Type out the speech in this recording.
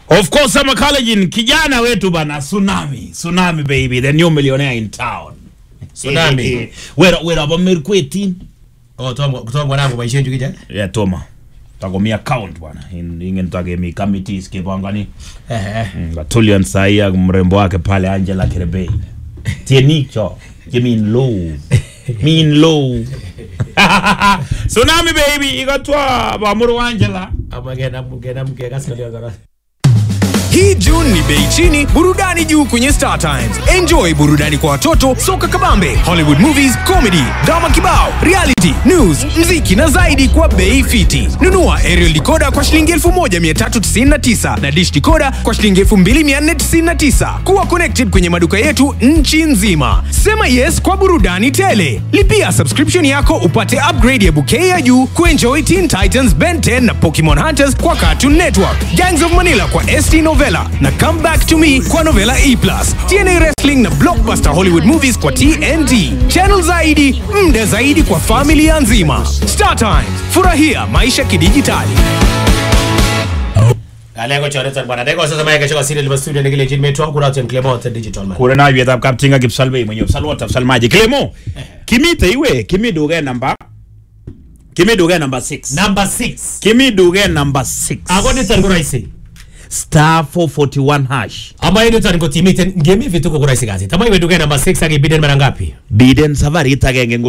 Of course, I'm a college kijana wetu bana. Tsunami baby, the new millionaire in town. Tsunami. Where aba merkweti. Oh, kutoa mwanangu maisha yetu kijana. Yeah, toma. Tagomi account bwana. Ingen tagemi committees kibangani. Gatulian saia mrembo wake pale Angela Kirebe. Tienicho. You mean low. Tsunami baby, igatwa bamuru Angela. Amagena mke kasikaliwa zara. Hii June ni bei chini, burudani juu kwenye Star Times. Enjoy burudani kwa watoto, soka kabambe, Hollywood movies, comedy, drama kibao, reality, news, mziki na zaidi kwa bei fiti. Nunua aerial decoder kwa shilingi 1399 na dish decoder kwa shilingi 2499. Kuwa connected kwenye maduka yetu nchi nzima. Sema yes kwa burudani tele. Lipia subscription yako upate upgrade ya bouquet ya juu kuenjoy Teen Titans, Ben 10 na Pokemon Hunters kwa Cartoon Network. Gangs of Manila kwa ST Novella na Come Back to Me kwa Novella E+. TNA Wrestling na Blockbuster Hollywood Movies kwa TNT. Channel zaidi, mda zaidi kwa familia nzima. Star Times, furahia maisha kidijitali. Alengo choreta bwana. Dego sasa maana kesho asili liba studio ngile jini metu wangu rauten Clement digital man. Kure na yeta kaptinga kipsalbe mwenye salwata salmaji Clement. Kimite iwe kimiduge number 6. Number 6. Kimiduge number 6. Agoni tangura isi. Star 441 hash. Ama yenu taniko timite ngemi vituko kura isi gazi. Tama iwe duge number 6 agi biden mara ngapi? Biden savari itagenge